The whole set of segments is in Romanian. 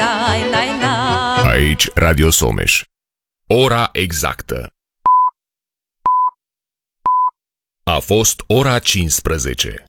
nai, nai, nai. Aici Radio Someș. Ora exactă. A fost ora 15.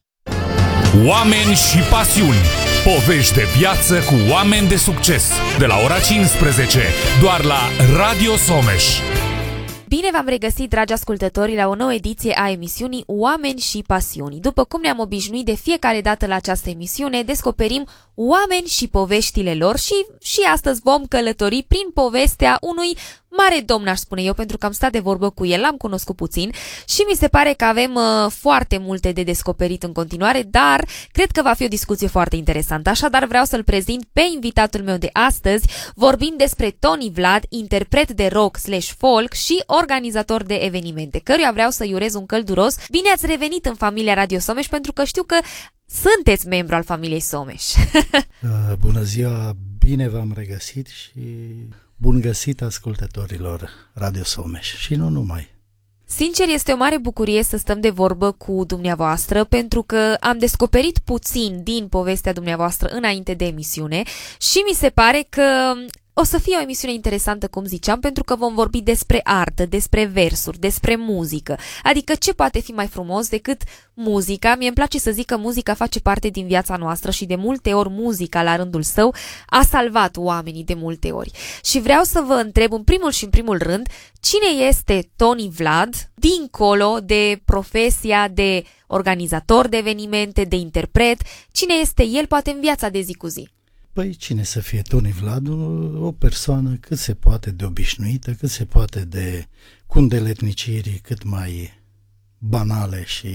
Oameni și pasiuni. Povești de viață cu oameni de succes. De la ora 15, doar la Radio Someș. Bine v-am regăsit, dragi ascultători, la o nouă ediție a emisiunii Oameni și pasiuni. După cum ne-am obișnuit de fiecare dată la această emisiune, descoperim oameni și poveștile lor și astăzi vom călători prin povestea unui mare domn, aș spune eu, pentru că am stat de vorbă cu el, l-am cunoscut puțin și mi se pare că avem foarte multe de descoperit în continuare, dar cred că va fi o discuție foarte interesantă. Așadar vreau să-l prezint pe invitatul meu de astăzi. Vorbim despre Tony Vlad, interpret de rock/folk și organizator de evenimente, căruia vreau să-i urez un călduros bine ați revenit în familia Radio Someș, pentru că știu că sunteți membru al familiei Someș. Bună ziua, bine v-am regăsit și bun găsit ascultătorilor Radio Someș și nu numai. Sincer, este o mare bucurie să stăm de vorbă cu dumneavoastră, pentru că am descoperit puțin din povestea dumneavoastră înainte de emisiune și mi se pare că o să fie o emisiune interesantă, cum ziceam, pentru că vom vorbi despre artă, despre versuri, despre muzică. Adică ce poate fi mai frumos decât muzica? Mie îmi place să zic că muzica face parte din viața noastră și de multe ori muzica, la rândul său, a salvat oamenii de multe ori. Și vreau să vă întreb în primul și în primul rând, cine este Tony Vlad, dincolo de profesia de organizator de evenimente, de interpret, cine este el poate în viața de zi cu zi? Păi cine să fie Tony Vlad? O persoană cât se poate de obișnuită, cât se poate de cu îndeletniciri cât mai banale și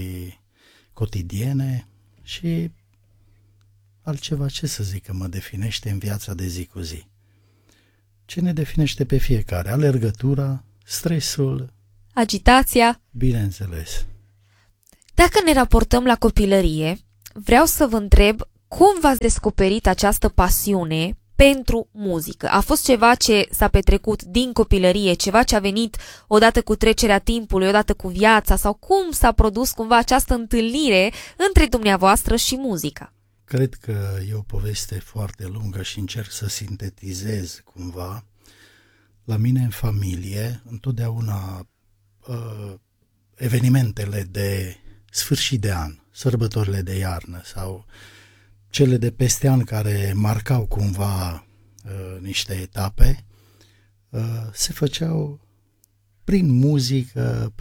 cotidiene și altceva, ce să zic, că mă definește în viața de zi cu zi. Ce ne definește pe fiecare? Alergătura, stresul, agitația. Bineînțeles. Dacă ne raportăm la copilărie, vreau să vă întreb cum v-ați descoperit această pasiune pentru muzică? A fost ceva ce s-a petrecut din copilărie, ceva ce a venit odată cu trecerea timpului, odată cu viața, sau cum s-a produs cumva această întâlnire între dumneavoastră și muzica? Cred că e o poveste foarte lungă și încerc să sintetizez cumva. La mine în familie, întotdeauna evenimentele de sfârșit de an, sărbătorile de iarnă sau cele de peste an care marcau cumva niște etape, se făceau prin muzică,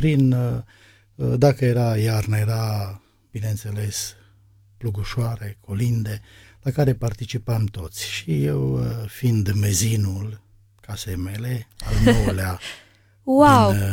dacă era iarnă, era, bineînțeles, plugușoare, colinde, la care participam toți. Și eu, fiind mezinul casei mele, al nouălea wow. din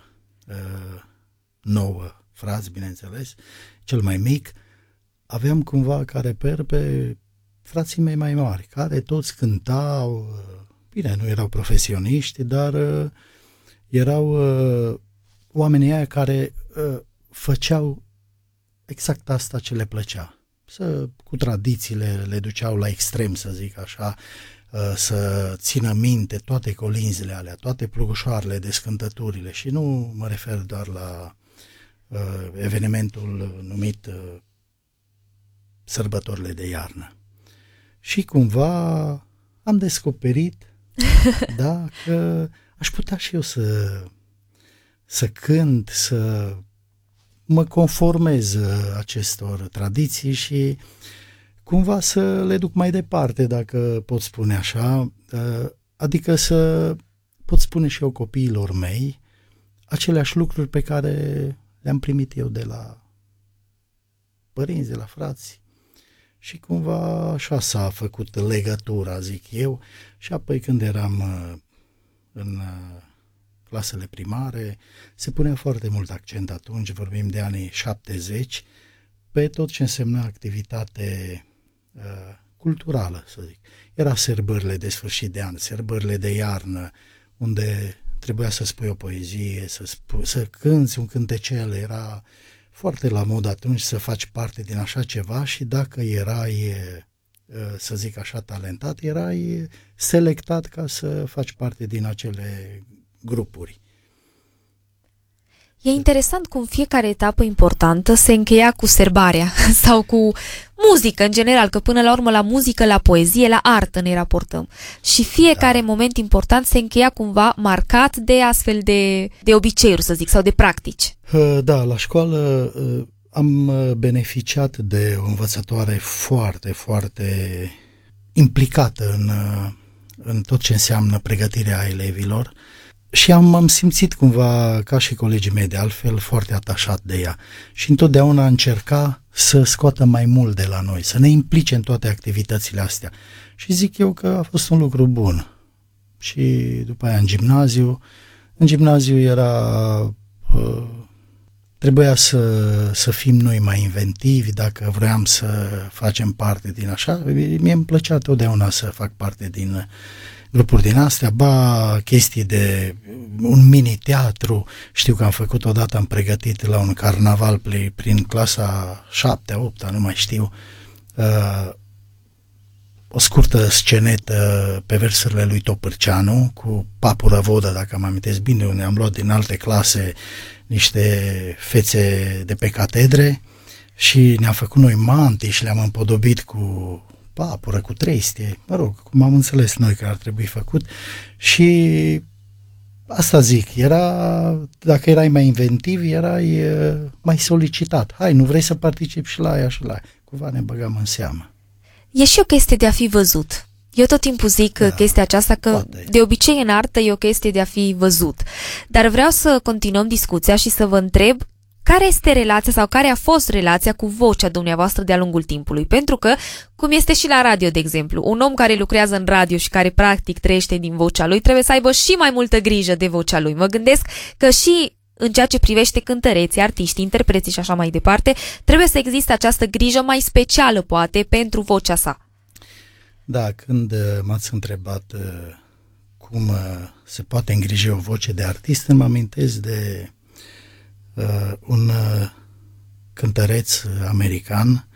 9 frați, bineînțeles, cel mai mic, aveam cumva ca reper pe frații mei mai mari, care toți cântau, bine, nu erau profesioniști, dar erau oamenii aia care făceau exact asta ce le plăcea. Cu tradițiile le duceau la extrem, să zic așa, să țină minte toate colinzile alea, toate plugușoarele, descântăturile, și nu mă refer doar la evenimentul numit sărbătorile de iarnă. Și cumva am descoperit da, că aș putea și eu să cânt, să mă conformez acestor tradiții și cumva să le duc mai departe, dacă pot spune așa, adică să pot spune și eu copiilor mei aceleași lucruri pe care le-am primit eu de la părinți, de la frați. Și cumva așa s-a făcut legătura, zic eu, și apoi când eram în clasele primare, se punea foarte mult accent atunci, vorbim de anii 70, pe tot ce însemna activitate culturală, să zic. Era sărbările de sfârșit de an, sărbările de iarnă, unde trebuia să spui o poezie, să cânți un cântecel, era foarte la mod atunci să faci parte din așa ceva și dacă erai, să zic așa, talentat, erai selectat ca să faci parte din acele grupuri. E interesant cum fiecare etapă importantă se încheia cu serbarea sau cu muzică în general, că până la urmă la muzică, la poezie, la artă ne raportăm. Și fiecare moment important se încheia cumva marcat de astfel de obiceiuri, să zic, sau de practici. Da, la școală am beneficiat de o învățătoare foarte, foarte implicată în tot ce înseamnă pregătirea elevilor. Și am simțit cumva, ca și colegii mei de altfel, foarte atașat de ea. Și întotdeauna încerca să scoată mai mult de la noi, să ne implice în toate activitățile astea. Și zic eu că a fost un lucru bun. Și după aia în gimnaziu era... trebuia să fim noi mai inventivi dacă vroiam să facem parte din așa. Mie îmi plăcea totdeauna să fac parte din grupuri din astea, chestii de un mini-teatru. Știu că am făcut odată, am pregătit la un carnaval prin clasa 7-a, 8-a, nu mai știu, o scurtă scenetă pe versurile lui Topârceanu cu Papură Vodă, dacă mă amintesc bine, unde am luat din alte clase niște fețe de pe catedre și ne-am făcut noi mantii și le-am împodobit cu papură, cu trestie, mă rog, cum am înțeles noi că ar trebui făcut. Și asta zic, dacă erai mai inventiv, erai mai solicitat. Hai, nu vrei să participi și la aia și la aia. Cumva ne băgam în seamă. E și o chestie de a fi văzut. Eu tot timpul zic chestia aceasta, că poate. De obicei în artă e o chestie de a fi văzut. Dar vreau să continuăm discuția și să vă întreb care este relația sau care a fost relația cu vocea dumneavoastră de-a lungul timpului? Pentru că, cum este și la radio, de exemplu, un om care lucrează în radio și care practic trăiește din vocea lui trebuie să aibă și mai multă grijă de vocea lui. Mă gândesc că și în ceea ce privește cântăreții, artiștii, interpreții și așa mai departe, trebuie să existe această grijă mai specială, poate, pentru vocea sa. Da, când m-ați întrebat cum se poate îngriji o voce de artist, îmi amintesc de un cântăreț american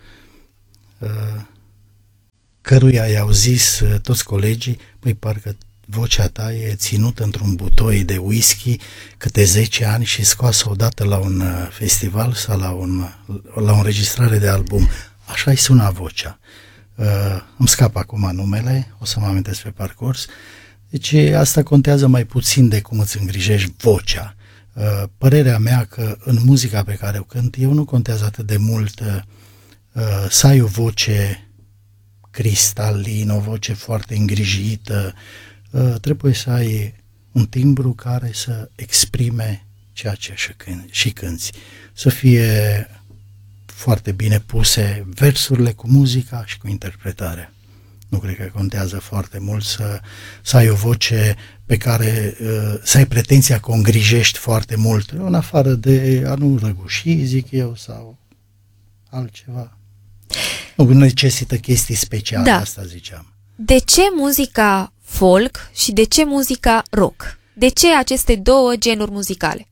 căruia i-au zis toți colegii: păi, parcă vocea ta e ținută într-un butoi de whisky câte 10 ani și scoasă odată la un festival sau la o înregistrare de album. Așa-i suna vocea. Îmi scap acum numele, o să mă amintesc pe parcurs. Deci asta contează mai puțin de cum îți îngrijești vocea. Părerea mea că în muzica pe care o cânt eu nu contează atât de mult să ai o voce cristalină, o voce foarte îngrijită. Trebuie să ai un timbru care să exprime ceea ce și cânti. Să fie foarte bine puse versurile cu muzica și cu interpretarea. Nu cred că contează foarte mult să ai o voce pe care să ai pretenția că o îngrijești foarte mult, în afară de a nu răguși, zic eu, sau altceva. Nu necesită chestii speciale, asta ziceam. De ce muzica folk și de ce muzica rock? De ce aceste două genuri muzicale?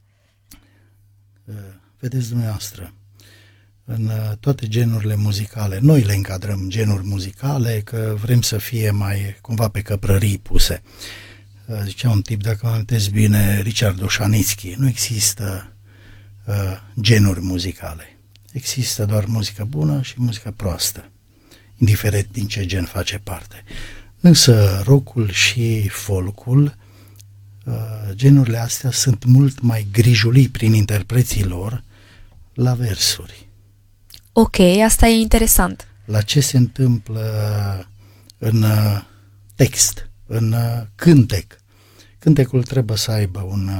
Vedeți dumneavoastră, în toate genurile muzicale, noi le încadrăm genuri muzicale, că vrem să fie mai cumva pe căprării puse. Zicea un tip, dacă mă amintesc bine, Richard Oșanițchi, nu există genuri muzicale. Există doar muzică bună și muzică proastă, indiferent din ce gen face parte. Însă rockul și folkul, genurile astea sunt mult mai grijulii prin interpreții lor la versuri. Ok, asta e interesant. La ce se întâmplă în text, în cântec. Cântecul trebuie să aibă un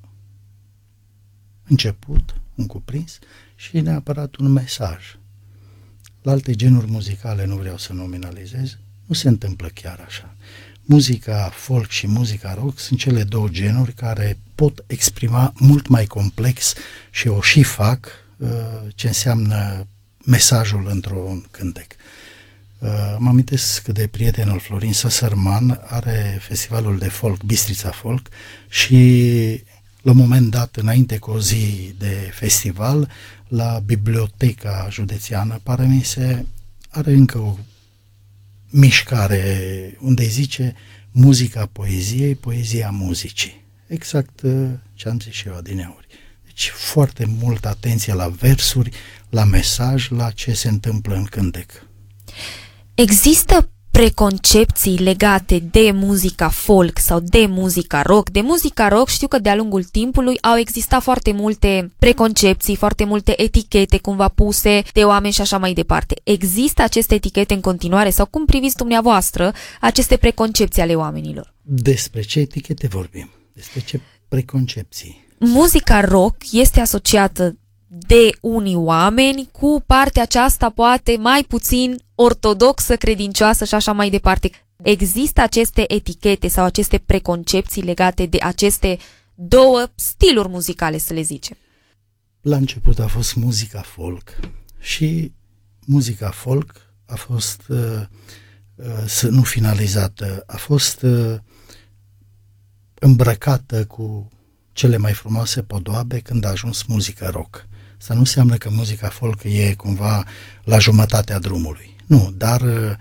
început, un cuprins și neapărat un mesaj. La alte genuri muzicale, nu vreau să nominalizez, nu se întâmplă chiar așa. Muzica folk și muzica rock sunt cele două genuri care pot exprima mult mai complex și o și fac ce înseamnă mesajul într-un cântec. Mă amintesc de prietenul Florin Săsărman, are festivalul de folk, Bistrița Folk, și la un moment dat, înainte cu o zi de festival, la Biblioteca Județeană, pare mi se, are încă o mișcare unde îi zice muzica poeziei, poezia muzicii. Exact ce am zis și eu adineauri. Deci foarte multă atenție la versuri, la mesaj, la ce se întâmplă în cântec. Există preconcepții legate de muzica folk sau de muzica rock? De muzica rock știu că de-a lungul timpului au existat foarte multe preconcepții, foarte multe etichete cumva puse de oameni și așa mai departe. Există aceste etichete în continuare sau cum priviți dumneavoastră aceste preconcepții ale oamenilor? Despre ce etichete vorbim? Despre ce preconcepții? Muzica rock este asociată de unii oameni cu partea aceasta poate mai puțin ortodoxă, credincioasă și așa mai departe. Există aceste etichete sau aceste preconcepții legate de aceste două stiluri muzicale, să le zicem? La început a fost muzica folk și muzica folk a fost nu finalizată, a fost îmbrăcată cu cele mai frumoase podoabe când a ajuns muzica rock. Asta nu înseamnă că muzica folk e cumva la jumătatea drumului. Nu, dar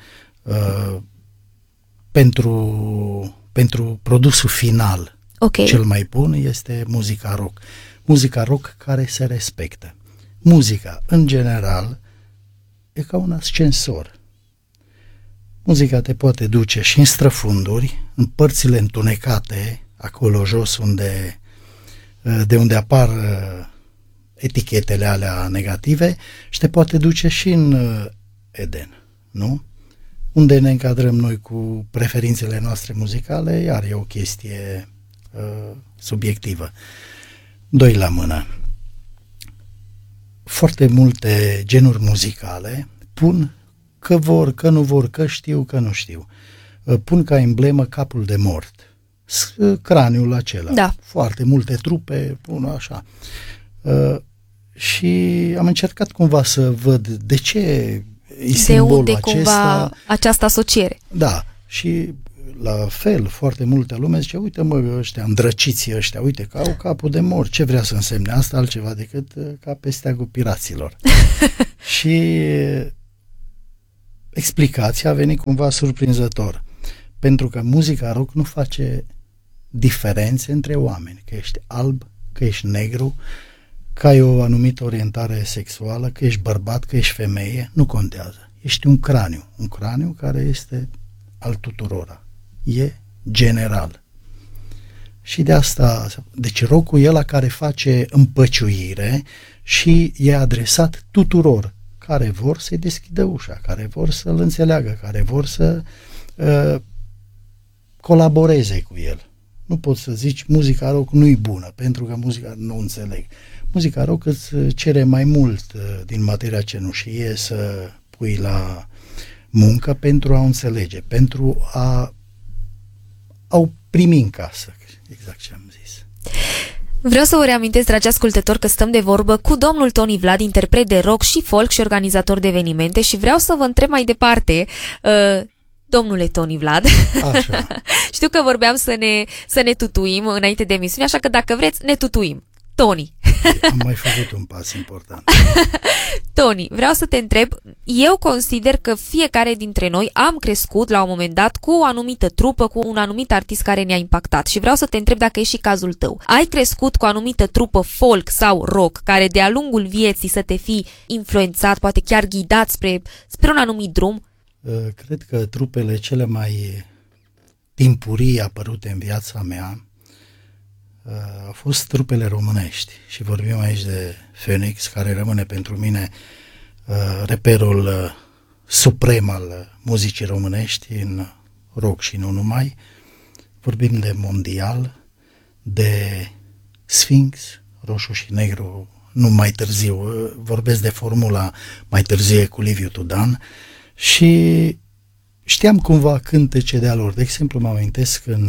pentru produsul final, cel mai bun este muzica rock. Muzica rock care se respectă. Muzica, în general, e ca un ascensor. Muzica te poate duce și în străfunduri, în părțile întunecate, acolo jos de unde apar etichetele alea negative, și te poate duce și în Eden, nu? Unde ne încadrăm noi cu preferințele noastre muzicale, iar e o chestie subiectivă. Doi la mână. Foarte multe genuri muzicale pun că vor, că nu vor, că știu, că nu știu. Pun ca emblemă capul de mort. Craniul acela. Da. Foarte multe trupe pun așa. Și am încercat cumva să văd de ce e simbolul unde acesta. cumva această asociere. Da. Și la fel, foarte multă lume zice, uite mă, ăștia îndrăciții ăștia, uite că au capul de mort. Ce vrea să însemne asta altceva decât ca pe steagul piraților? Și explicația a venit cumva surprinzător. Pentru că muzica rock nu face diferențe între oameni, că ești alb, că ești negru, că ai o anumită orientare sexuală, că ești bărbat, că ești femeie, nu contează. Ești un craniu care este al tuturora. E general. Și de asta, deci rock-ul e ăla care face împăciuire și e adresat tuturor care vor să-i deschidă ușa, care vor să-l înțeleagă, care vor să colaboreze cu el. Nu poți să zici muzica rock nu-i bună, pentru că muzica nu înțeleg. Muzica rock îți cere mai mult din materia cenușie să pui la muncă pentru a o înțelege, pentru a o primi în casă. Exact ce am zis. Vreau să vă reamintesc, dragi ascultători, că stăm de vorbă cu domnul Toni Vlad, interpret de rock și folk și organizator de evenimente, și vreau să vă întreb mai departe, domnule Toni Vlad, Așa. știu că vorbeam să ne tutuim înainte de emisiune, așa că dacă vreți, ne tutuim. Toni. Am mai făcut un pas important. Toni, vreau să te întreb, eu consider că fiecare dintre noi am crescut la un moment dat cu o anumită trupă, cu un anumit artist care ne-a impactat, și vreau să te întreb dacă e și cazul tău. Ai crescut cu o anumită trupă folk sau rock care de-a lungul vieții să te fi influențat, poate chiar ghidat spre un anumit drum? Cred că trupele cele mai timpurii apărute în viața mea au fost trupele românești, și vorbim aici de Phoenix, care rămâne pentru mine reperul suprem al muzicii românești în rock și nu numai. Vorbim de Mondial, de Sphinx, roșu și negru, nu mai târziu, vorbesc de formula mai târzie cu Liviu Tudan, și știam cumva cântece de-a lor. De exemplu, mă amintesc în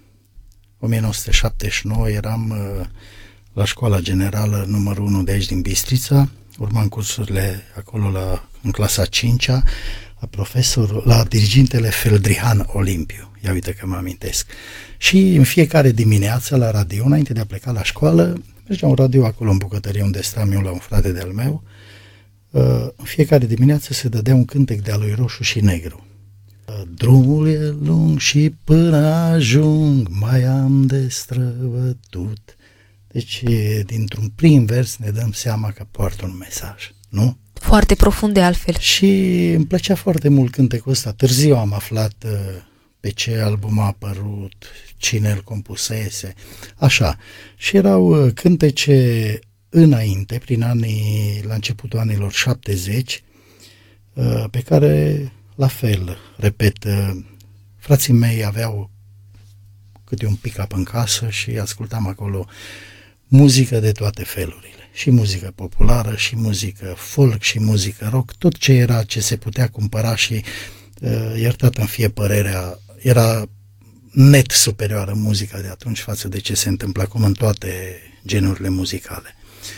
1979 eram la școala generală numărul 1 de aici din Bistrița, urmam cursurile acolo în clasa 5-a, la dirigintele Feldrihan Olimpiu. Ia uite că mă amintesc. Și în fiecare dimineață la radio, înainte de a pleca la școală, mergea un radio acolo în bucătărie unde stăm eu la un frate de-al meu. În fiecare dimineață se dădea un cântec de-a lui Roșu și Negru. Drumul e lung și până ajung mai am de străbătut. Deci, dintr-un prim vers ne dăm seama că poartă un mesaj, nu? Foarte profund de altfel. Și îmi plăcea foarte mult cântecul ăsta. Târziu am aflat pe ce album a apărut, cine îl compusese, așa. Și erau cântece înainte, la începutul anilor 70, pe care, la fel, repet, frații mei aveau câte un pick-up în casă și ascultam acolo muzică de toate felurile. Și muzică populară, și muzică folk, și muzică rock, tot ce se putea cumpăra și, iertat-mi fie părerea, era net superioară muzica de atunci față de ce se întâmplă acum în toate genurile muzicale.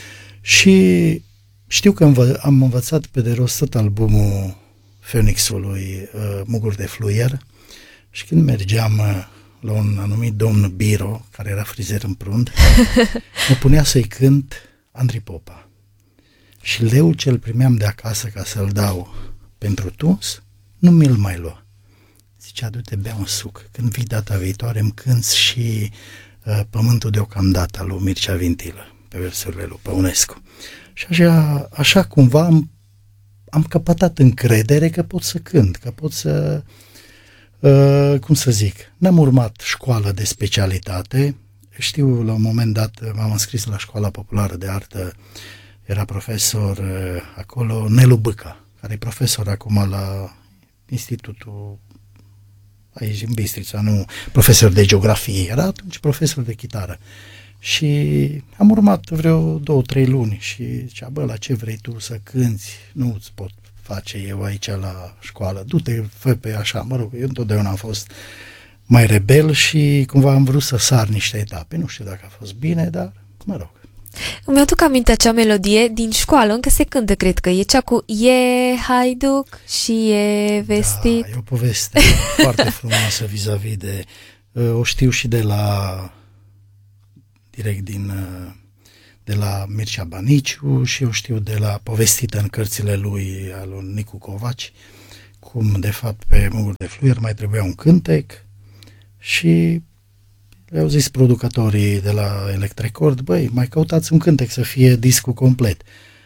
Și știu că am învățat pe de rost tot albumul Phoenixului, Muguri de Fluier, și când mergeam la un anumit domn Biro, care era frizer în prund, mă punea să-i cânt Andrei Popa. Și leul ce-l primeam de acasă ca să-l dau pentru tuns, nu mi-l mai lua. Zicea, du-te, bea un suc. Când vii data viitoare, îmi cânți și Pământul deocamdată al lui Mircea Vintilă, pe versurile lui Păunescu. Și așa cumva am căpătat încredere că pot să cânt, că pot să, cum să zic, n-am urmat școală de specialitate. Știu, la un moment dat m-am înscris la Școala Populară de Artă, era profesor acolo Nelu Bâca, care e profesor acum la Institutul aici în Bistrița, nu profesor de geografie, era atunci profesor de chitară. Și am urmat vreo 2-3 luni și zicea, bă, la ce vrei tu să cânti? Nu îți pot face eu aici la școală, du-te, fă pe așa, mă rog, eu întotdeauna am fost mai rebel și cumva am vrut să sar niște etape, nu știu dacă a fost bine, dar mă rog. Îmi aduc aminte acea melodie din școală, încă se cântă, cred că e cea cu e haiduc și e vestit. Da, e o poveste foarte frumoasă vis-a-vis de, o știu și direct de la Mircea Baniciu și eu știu de la povestită în cărțile lui al lui Nicu Covaci, cum de fapt pe Muguri de Fluier mai trebuia un cântec și le-au zis producătorii de la Electrecord, băi, mai căutați un cântec să fie discul complet.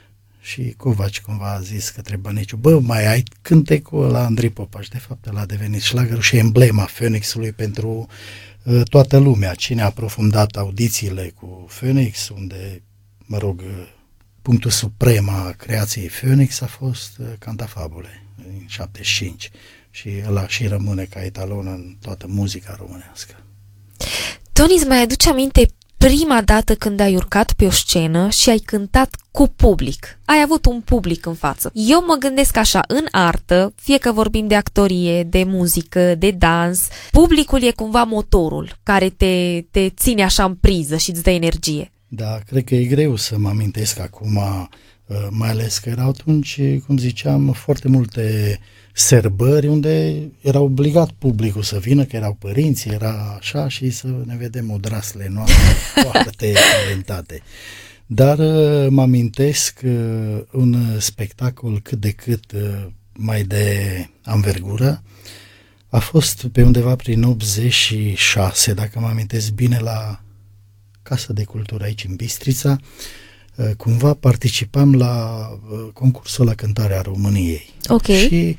Și Covaci cumva a zis către Băniciu, bă, mai ai cântecul la Andrei Popa, și de fapt ăla a devenit șlagărul și emblema Phoenixului pentru toată lumea. Cine a aprofundat audițiile cu Phoenix, unde, mă rog, punctul suprem a creației Phoenix a fost Cantafabule în 75 și ăla și rămâne ca etalon în toată muzica românească. Toni, îți mai aduce aminte prima dată când ai urcat pe o scenă și ai cântat cu public? Ai avut un public în față. Eu mă gândesc așa, în artă, fie că vorbim de actorie, de muzică, de dans, publicul e cumva motorul care te ține așa în priză și îți dă energie. Da, cred că e greu să mă amintesc acum, mai ales că erau atunci, cum ziceam, foarte multe sărbări unde era obligat publicul să vină, că erau părinții, era așa, și să ne vedem odraslele noastre foarte talentate. Dar mă amintesc un spectacol cât de cât mai de anvergură. A fost pe undeva prin 86, dacă mă amintesc bine, la Casa de Cultură aici în Bistrița. Cumva participam la concursul la cântarea României. Ok. Și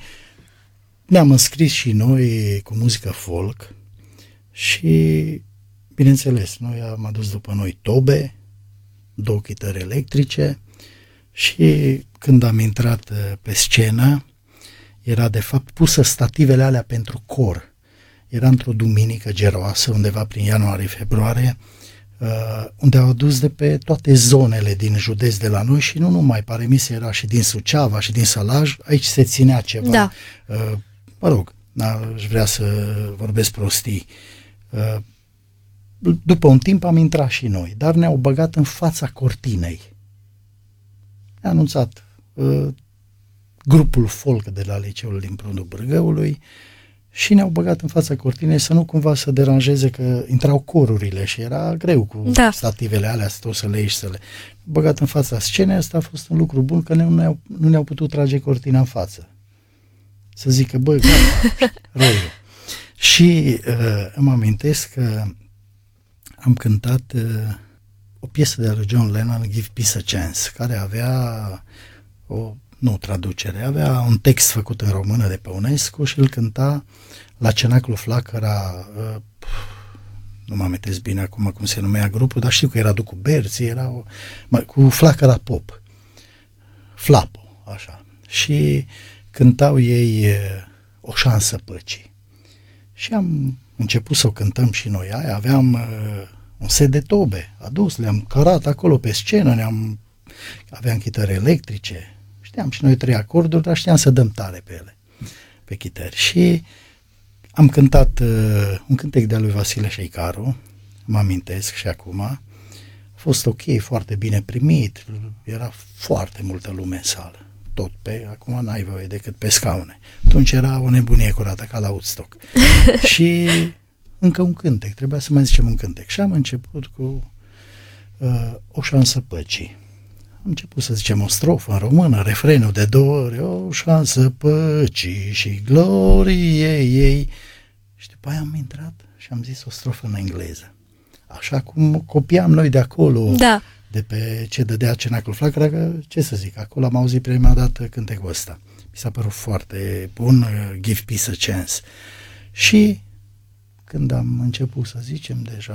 ne-am înscris și noi cu muzică folk și, bineînțeles, noi am adus după noi tobe, 2 chitări electrice și când am intrat pe scenă, era de fapt pusă stativele alea pentru cor. Era într-o duminică geroasă, undeva prin ianuarie-februarie, unde au adus de pe toate zonele din județ de la noi și nu numai, pare mi se era și din Suceava și din Sălaj, aici se ținea ceva. Da. Mă rog, n-aș vrea să vorbesc prostii. După un timp am intrat și noi, dar ne-au băgat în fața cortinei. Ne-a anunțat grupul folk de la liceul din Prundul Bârgăului și ne-au băgat în fața cortinei să nu cumva să deranjeze, că intrau corurile și era greu cu stativele alea să le ieși să le... Băgat în fața scenei, asta a fost un lucru bun, că nu ne-au putut trage cortina în față. Să zică, băi, gata, rău. Și îmi amintesc că am cântat o piesă de lui John Lennon, Give Peace a Chance, care avea nu traducere, avea un text făcut în română de pe UNESCO și îl cânta la Cenaclu Flacăra, nu mă amintesc bine acum cum se numea grupul, dar știu că era cu Berții, cu Flacăra Pop, Flapo, așa. Și cântau ei O șansă păcii. Și am început să o cântăm și noi aia, aveam un set de tobe adus, le-am cărat acolo pe scenă, aveam chitări electrice, știam și noi 3 acorduri, dar știam să dăm tare pe ele, pe chitări. Și am cântat un cântec de-a lui Vasile Șeicaru, mă amintesc și acum, a fost ok, foarte bine primit, era foarte multă lume în sală, acum n-ai voie decât pe scaune. Atunci era o nebunie curată, ca la Woodstock. Și încă un cântec, trebuia să mai zicem un cântec. Și am început cu O șansă păcii. Am început să zicem o strofă în română, refrenul de 2 ori, O șansă păcii și gloriei ei. Și după aia am intrat și am zis o strofă în engleză. Așa cum copiam noi de acolo, de pe ce dădea Cenaclu Flacăra, că, ce să zic, acolo am auzit prima dată cântecul ăsta. Mi s-a părut foarte bun, Give Peace a Chance. Și când am început să zicem, deja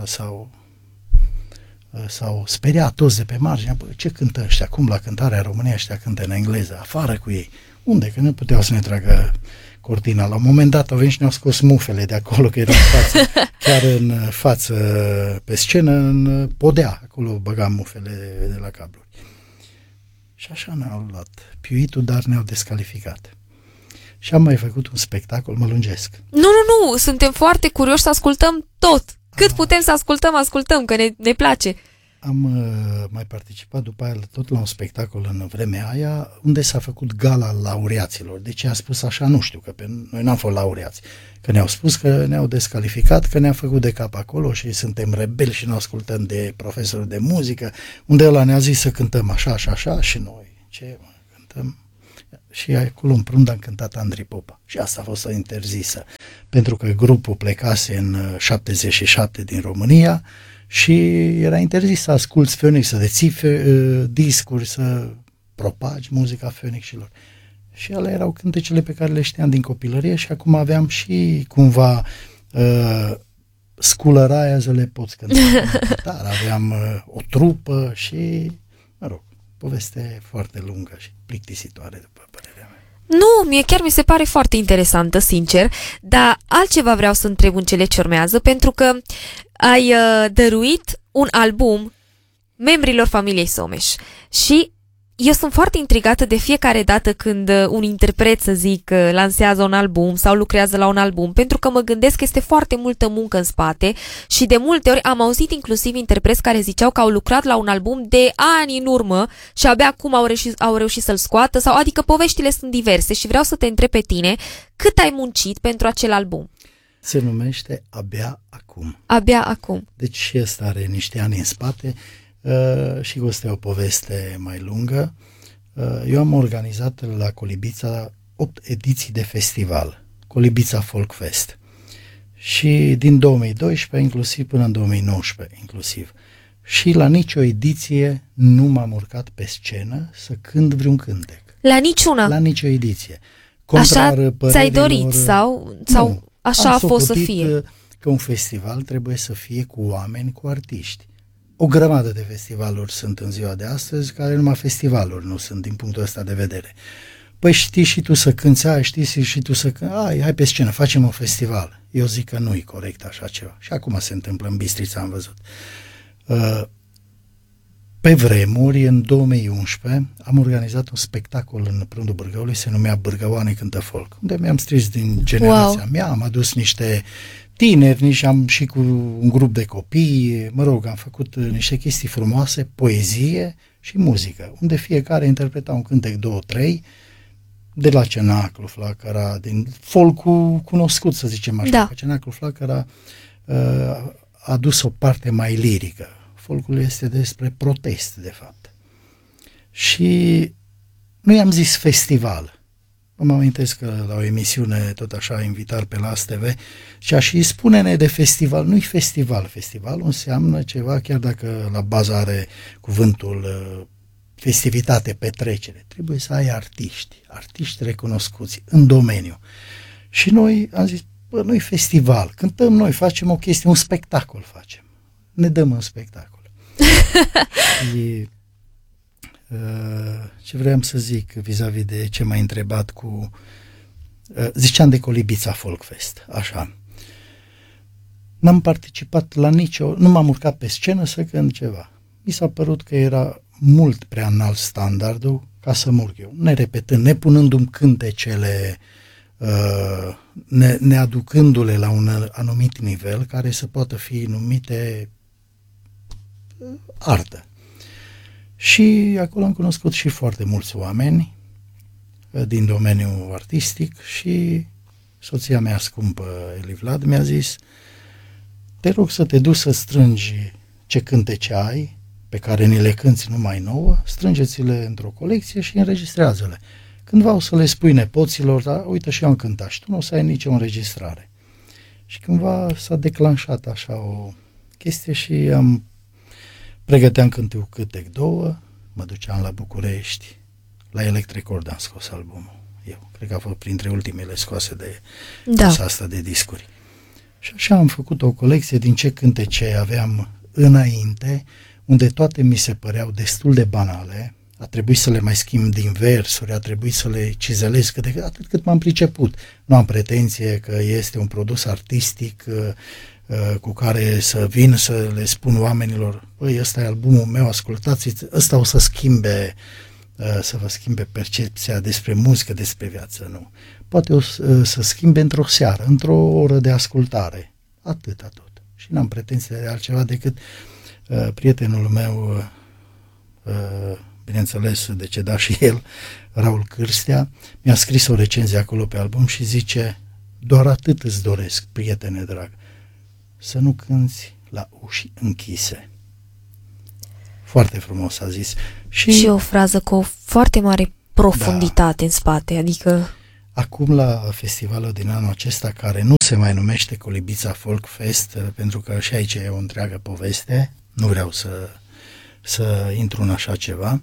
s-au speriat toți de pe margine. Ce cântă ăștia? Cum la cântarea România ăștia cântă în engleză? Afară cu ei! Unde? Că nu puteau să ne tragă cortina. La un moment dat au venit și ne-au scos mufele de acolo, că erau în față, chiar în față, pe scenă, în podea. Acolo băgam mufele de la cabluri. Și așa ne-au luat piuitul, dar ne-au descalificat. Și am mai făcut un spectacol, mă lungesc. Nu, suntem foarte curioși să ascultăm tot. Cât putem să ascultăm, că ne place. Am mai participat după aia tot la un spectacol în vremea aia, unde s-a făcut gala laureaților. Deci a spus așa, nu știu, că noi n-am fost laureați. Că ne-au spus că ne-au descalificat, că ne-am făcut de cap acolo și suntem rebeli și nu ascultăm de profesorul de muzică, unde ăla ne-a zis să cântăm așa și așa și noi. Cântăm? Și acolo în Prunde am cântat Andrei Popa. Și asta a fost interzisă. Pentru că grupul plecase în 77 din România și era interzis să asculți Phoenix, să deții discuri, să propagi muzica Phoenixilor. Și alea erau cântecele pe care le știam din copilărie și acum aveam și cumva sculăraia să le poți cânta. Dar aveam o trupă și, mă rog, poveste foarte lungă și plictisitoare, după părerea mea. Nu, mie chiar mi se pare foarte interesantă, sincer, dar altceva vreau să întreb în cele ce urmează, pentru că ai dăruit un album membrilor familiei Someș și eu sunt foarte intrigată de fiecare dată când un interpret, să zic, lansează un album sau lucrează la un album, pentru că mă gândesc că este foarte multă muncă în spate și de multe ori am auzit inclusiv interpreți care ziceau că au lucrat la un album de ani în urmă și abia acum au reușit să-l scoată, sau adică poveștile sunt diverse și vreau să te întreb pe tine cât ai muncit pentru acel album. Se numește Abia Acum. Abia Acum. Deci și ăsta are niște ani în spate. Și ăsta e o poveste mai lungă. Eu am organizat la Colibița 8 ediții de festival, Colibița Folk Fest. Și din 2012 inclusiv până în 2019 inclusiv. Și la nicio ediție nu m-am urcat pe scenă să cânt vreun cântec. La niciuna? La nicio ediție. Așa ți-ai dorit sau nu, așa a fost să fie? Că un festival trebuie să fie cu oameni, cu artiști. O grămadă de festivaluri sunt în ziua de astăzi, care numai festivaluri nu sunt din punctul ăsta de vedere. Păi știi și tu să cânti, știi și tu să cânti, hai pe scenă, facem un festival. Eu zic că nu e corect așa ceva. Și acum se întâmplă în Bistrița, am văzut. Pe vremuri, în 2011, am organizat un spectacol în Prundul Bârgăului, se numea Bârgăoane cântă folk, unde mi-am strâns din generația mea, am adus niște tineri, am și cu un grup de copii, mă rog, am făcut niște chestii frumoase, poezie și muzică, unde fiecare interpreta un cântec, 2-3, de la Cenaclu Flacăra, din folcul cunoscut, să zicem așa, că Cenaclu Flacăra a adus o parte mai lirică. Folcul este despre protest, de fapt. Și nu i-am zis festival, mă amintesc că la o emisiune tot așa invitat pe la ASTV și spune-ne de festival. Nu-i festival, festivalul înseamnă ceva, chiar dacă la bază are cuvântul festivitate, petrecere, trebuie să ai artiști recunoscuți în domeniu. Și noi am zis, nu-i festival, cântăm noi, facem o chestie, un spectacol facem, ne dăm un spectacol. Și, ce vreau să zic vis-a-vis de ce m-ai întrebat ziceam de Colibița Folk Fest, așa. N-am participat la nu m-am urcat pe scenă să cânt ceva. Mi s-a părut că era mult prea înalt standardul ca să mă urc eu, nerepetând, nepunându-mi cântecele, neaducându-le la un anumit nivel care să poată fi numite artă. Și acolo am cunoscut și foarte mulți oameni din domeniul artistic și soția mea scumpă, Eli Vlad, mi-a zis: te rog să te duci să strângi ce cântece ai, pe care ni le cânti numai nouă, strângeți-le într-o colecție și înregistrează-le. Cândva o să le spui nepoților, da, uite, și eu am cântat și tu nu o să ai nicio înregistrare. Și cândva s-a declanșat așa o chestie și pregăteam câte câtec 2, mă duceam la București, la Electric Record am scos albumul. Eu cred că a fost printre ultimele scoase de asta de discuri. Și așa am făcut o colecție din ce cântece aveam înainte, unde toate mi se păreau destul de banale. A trebuit să le mai schimb din versuri, a trebuit să le cizelez atât cât m-am priceput. Nu am pretenție că este un produs artistic cu care să vin să le spun oamenilor: băi, ăsta e albumul meu, ascultați, ăsta o să schimbe, să vă schimbe percepția despre muzică, despre viață. Nu. Poate să schimbe într-o seară, într-o oră de ascultare. Atâta tot. Și n-am pretenție de altceva decât prietenul meu, bineînțeles decedat și el, Raul Cârstea, mi-a scris o recenzie acolo pe album și zice: doar atât îți doresc, prietene drag, să nu cânți la uși închise. Foarte frumos a zis. Și o frază cu o foarte mare profunditate în spate, adică... Acum la festivalul din anul acesta, care nu se mai numește Colibița Folk Fest, pentru că și aici e o întreagă poveste, nu vreau să intru în așa ceva,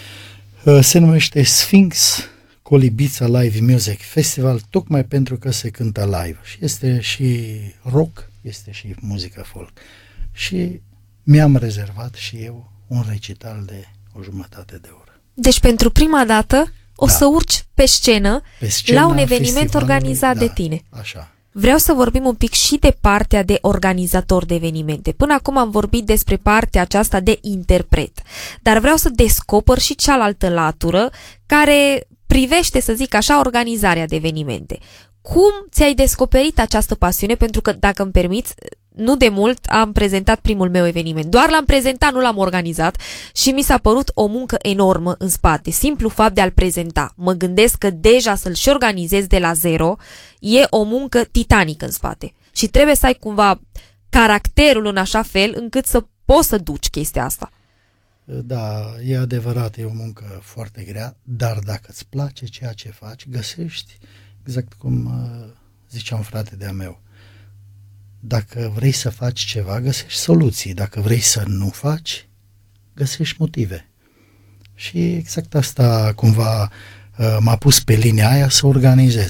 se numește Sphinx Colibița Live Music Festival, tocmai pentru că se cântă live. Și este și rock, este și muzică folk. Și mi-am rezervat și eu un recital de o jumătate de oră. Deci pentru prima dată o să urci pe scenă la un eveniment organizat de tine. Așa. Vreau să vorbim un pic și de partea de organizator de evenimente. Până acum am vorbit despre partea aceasta de interpret, dar vreau să descoper și cealaltă latură care privește, să zic așa, organizarea de evenimente. Cum ți-ai descoperit această pasiune? Pentru că, dacă îmi permiți, nu de mult am prezentat primul meu eveniment. Doar l-am prezentat, nu l-am organizat și mi s-a părut o muncă enormă în spate. Simplu fapt de a-l prezenta. Mă gândesc că deja să-l și organizezi de la zero e o muncă titanică în spate. Și trebuie să ai cumva caracterul în așa fel încât să poți să duci chestia asta. Da, e adevărat, e o muncă foarte grea, dar dacă îți place ceea ce faci, găsești, exact cum zicea un frate de-a meu, dacă vrei să faci ceva, găsești soluții. Dacă vrei să nu faci, găsești motive. Și exact asta cumva m-a pus pe linia aia să organizez.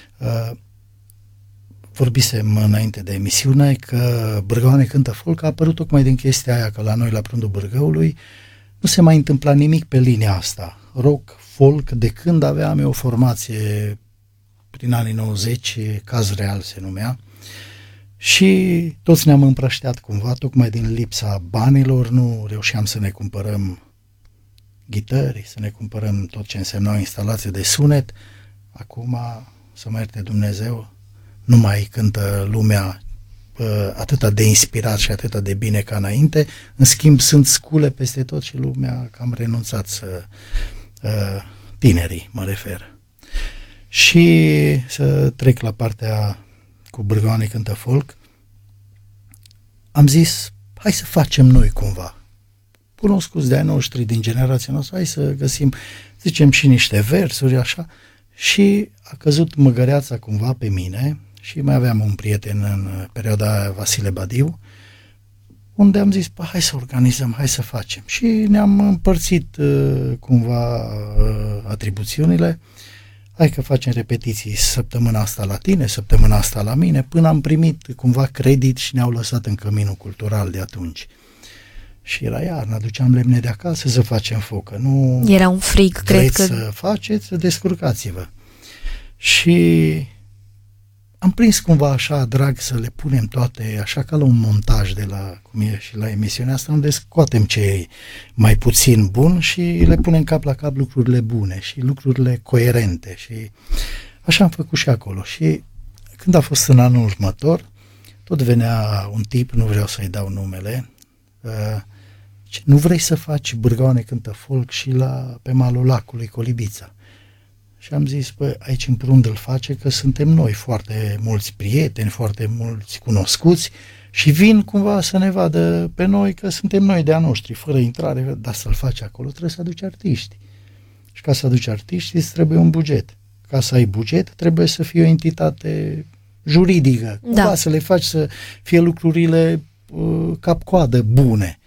Vorbisem înainte de emisiune că Bârgăoane cântă folk a apărut tocmai din chestia aia, că la noi, la Prundul Bârgăului, nu se mai întâmpla nimic pe linia asta. Rock, folk, de când aveam eu o formație prin anii 90, Caz Real se numea, și toți ne-am împrășteat cumva, tocmai din lipsa banilor, nu reușeam să ne cumpărăm ghitări, să ne cumpărăm tot ce însemna o instalație de sunet. Acum, să mă ierte Dumnezeu, nu mai cântă lumea atâta de inspirat și atâta de bine ca înainte. În schimb, sunt scule peste tot și lumea cam renunțat să... tinerii, mă refer. Și să trec la partea cu Bârgăoane cântă folk, am zis, hai să facem noi cumva. Cunoscuți de ai noștri din generația noastră, hai să găsim, zicem, și niște versuri, așa, Și a căzut măgăreața cumva pe mine și mai aveam un prieten în perioada aia, Vasile Badiu, unde am zis, hai să organizăm, hai să facem. Și ne-am împărțit cumva atribuțiunile. Hai că facem repetiții săptămâna asta la tine, săptămâna asta la mine, până am primit cumva credit și ne-au lăsat în căminul cultural de atunci. Și era iarnă, aduceam lemne de acasă să facem foc, că nu era un frig, cred că... să faceți, descurcați-vă. Și am prins cumva așa drag să le punem toate, așa ca la un montaj de la, cum e și la emisiunea asta, unde scoatem ce e mai puțin bun și le punem cap la cap lucrurile bune și lucrurile coerente. Și așa am făcut și acolo. Și când a fost în anul următor, tot venea un tip, nu vreau să-i dau numele, nu vrei să faci Bârgaune cântă folk și pe malul lacului Colibița? Și am zis, aici în Prund îl face că suntem noi foarte mulți prieteni, foarte mulți cunoscuți și vin cumva să ne vadă pe noi că suntem noi de-a noștri, fără intrare, dar să-l faci acolo trebuie să aduci artiști. Și ca să aduci artiști îți trebuie un buget. Ca să ai buget trebuie să fie o entitate juridică, cumva să le faci să fie lucrurile cap-coadă bune.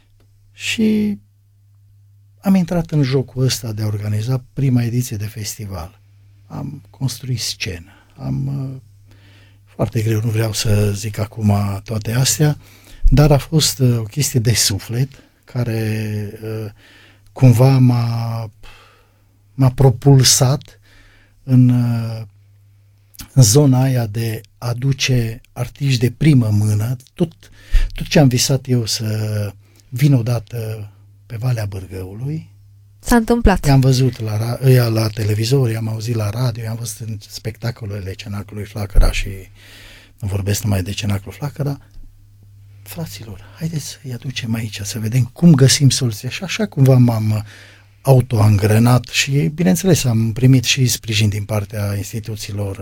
Și am intrat în jocul ăsta de a organiza prima ediție de festival. Am construit scenă. Foarte greu, nu vreau să zic acum toate astea, dar a fost o chestie de suflet care cumva m-a propulsat în zona aia de a aduce artiști de primă mână. Tot ce am visat eu să vin odată pe Valea Bârgăului. S-a întâmplat. I-am văzut la televizor, i-am auzit la radio, i-am văzut în spectacolele Cenaclului Flacăra și nu vorbesc numai de Cenaclul Flacăra. Fraților, haideți să-i aducem aici, să vedem cum găsim soluția. Și așa cumva m-am autoangrenat și, bineînțeles, am primit și sprijin din partea instituțiilor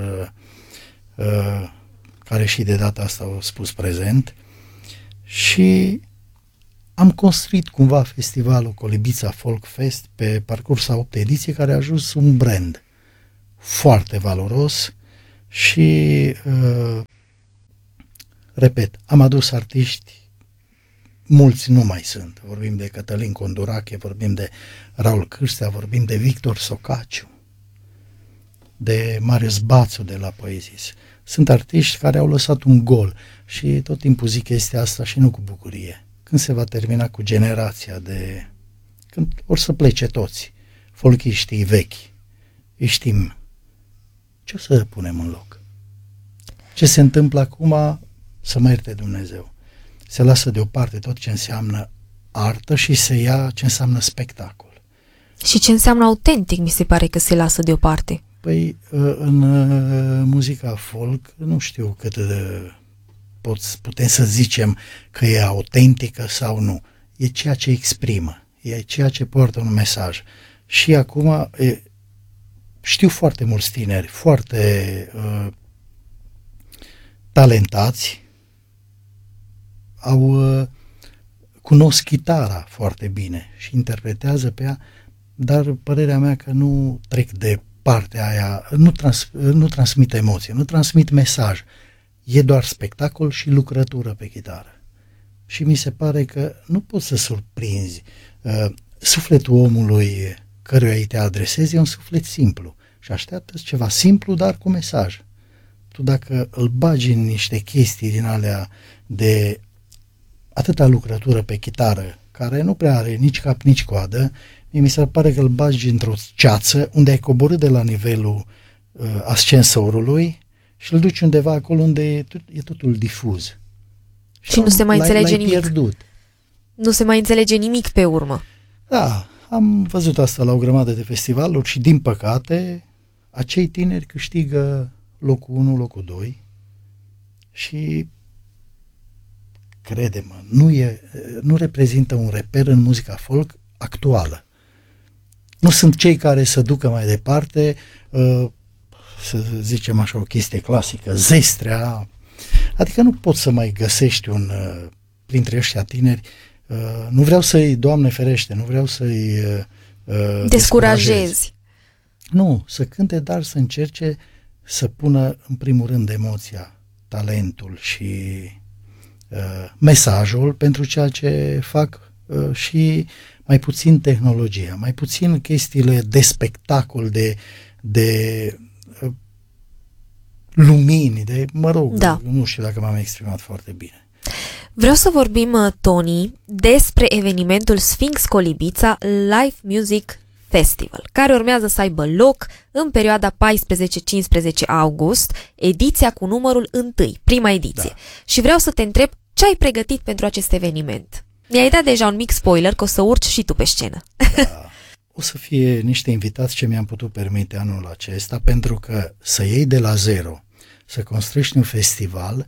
care și de data asta au spus prezent și am construit cumva festivalul Colibița Folk Fest pe parcurs a 8 ediție, care a ajuns un brand foarte valoros și, repet, am adus artiști, mulți nu mai sunt. Vorbim de Cătălin Condurache, vorbim de Raul Cârstea, vorbim de Victor Socaciu, de Marius Bațu de la Poezis. Sunt artiști care au lăsat un gol și tot timpul zic chestia asta și nu cu bucurie. Când se va termina cu generația de... când or să plece toți, folchiștii vechi, îi știm, ce o să punem în loc? Ce se întâmplă acum, să mă ierte Dumnezeu. Se lasă deoparte tot ce înseamnă artă și se ia ce înseamnă spectacol. Și ce înseamnă autentic, mi se pare că se lasă deoparte. Păi, în muzica folk, nu știu cât putem să zicem că e autentică sau nu. E ceea ce exprimă, e ceea ce poartă un mesaj. Și acum știu foarte mulți tineri, foarte talentați, cunosc chitara foarte bine și interpretează pe ea, dar părerea mea că nu trec de partea aia, nu transmit emoție, nu transmit mesaj. E doar spectacol și lucrătură pe chitară. Și mi se pare că nu poți să surprinzi. Sufletul omului căruia îi te adresezi e un suflet simplu și așteaptă ceva simplu, dar cu mesaj. Tu dacă îl bagi în niște chestii din alea de atâta lucrătură pe chitară, care nu prea are nici cap, nici coadă, mi se pare că îl bagi într-o ceață unde ai coborât de la nivelul ascensorului și îl duci undeva acolo unde e totul difuz. Și nu se mai înțelege nimic. Pierdut. Nu se mai înțelege nimic pe urmă. Da, am văzut asta la o grămadă de festivaluri și, din păcate, acei tineri câștigă locul 1, locul 2 și, crede-mă, nu reprezintă un reper în muzica folk actuală. Nu sunt cei care să ducă mai departe, să zicem așa, o chestie clasică, zestrea. Adică nu poți să mai găsești printre ăștia tineri, nu vreau să-i, Doamne ferește, nu vreau să-i descurajezi. Nu, să cânte, dar să încerce să pună în primul rând emoția, talentul și mesajul pentru ceea ce fac și mai puțin tehnologia, mai puțin chestiile de spectacol, de lumini, nu știu dacă m-am exprimat foarte bine. Vreau să vorbim, Tony, despre evenimentul Sphinx Colibița Live Music Festival, care urmează să aibă loc în perioada 14-15 august, ediția cu numărul 1, prima ediție. Da. Și vreau să te întreb ce ai pregătit pentru acest eveniment. Mi-ai dat deja un mic spoiler că o să urci și tu pe scenă. Da. O să fie niște invitați ce mi-am putut permite anul acesta, pentru că să iei de la zero, să construiești un festival,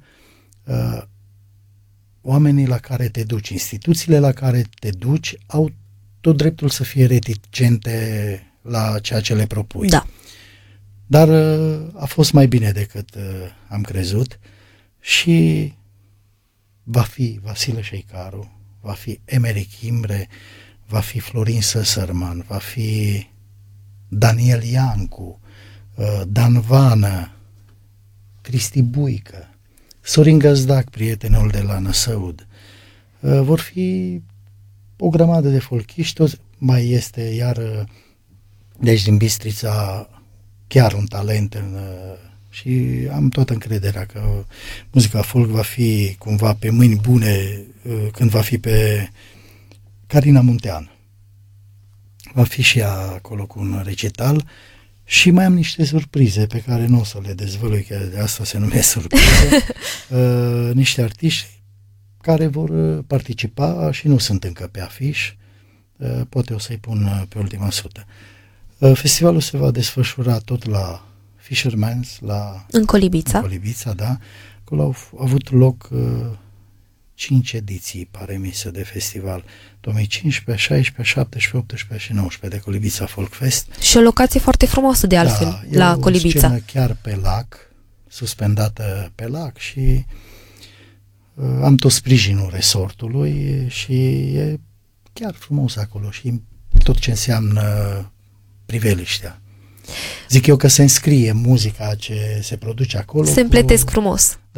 oamenii la care te duci, instituțiile la care te duci au tot dreptul să fie reticente la ceea ce le propui. Da. Dar a fost mai bine decât am crezut și va fi Vasile Șeicaru, va fi Emeric Imre, va fi Florin Săsărman, va fi Daniel Iancu, Dan Vană, Cristi Buică, Sorin Găzdac, prietenul de la Năsăud. Vor fi o grămadă de folchiști, mai este iar deci din Bistrița chiar un talent și am toată încrederea că muzica folk va fi cumva pe mâini bune când va fi pe Carina Muntean. Va fi și ea acolo cu un recital și mai am niște surprize pe care nu o să le dezvălui, că de asta se numesc surprize. Niște artiști care vor participa și nu sunt încă pe afiș, poate o să-i pun pe ultima sută. Festivalul se va desfășura tot la Fisherman's, în Colibița. În Colibița, da. Acolo au avut loc 5 ediții, pare mi se, de festival. 2015, 16, 17, 18 și 19 de Colibița Folk Fest. Și o locație foarte frumoasă de altfel, la Colibița. Da, o scenă chiar pe lac, suspendată pe lac și am tot sprijinul resortului și e chiar frumos acolo și tot ce înseamnă priveliștea. Zic eu că se înscrie muzica ce se produce acolo. Se împletesc frumos.